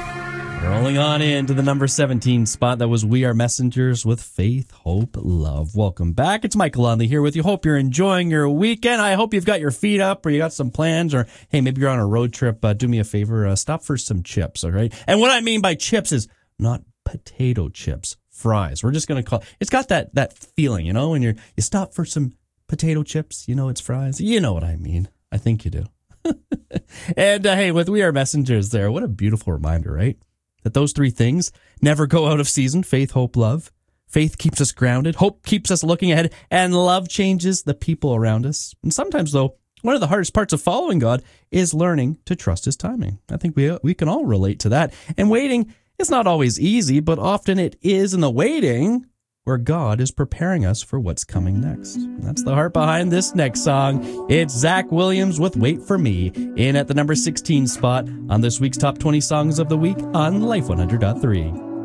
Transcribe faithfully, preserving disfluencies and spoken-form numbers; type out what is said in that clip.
Rolling on into the number seventeen spot. That was We Are Messengers with Faith, Hope, Love. Welcome back. It's Michael Lonley here with you. Hope you're enjoying your weekend. I hope you've got your feet up or you got some plans or, hey, maybe you're on a road trip. Uh, do me a favor. Uh, stop for some chips, all right? And what I mean by chips is not potato chips, fries. We're just going to call it's got that, that feeling, you know, when you're, you stop for some potato chips, you know, it's fries. You know what I mean. I think you do. And uh, hey, with We Are Messengers there, what a beautiful reminder, right? That those three things never go out of season. Faith, hope, love. Faith keeps us grounded. Hope keeps us looking ahead. And love changes the people around us. And sometimes, though, one of the hardest parts of following God is learning to trust his timing. I think we we can all relate to that. And waiting is not always easy, but often it is in the waiting where God is preparing us for what's coming next. And that's the heart behind this next song. It's Zach Williams with Wait For Me, in at the number sixteen spot on this week's Top twenty Songs of the Week on Life one hundred point three.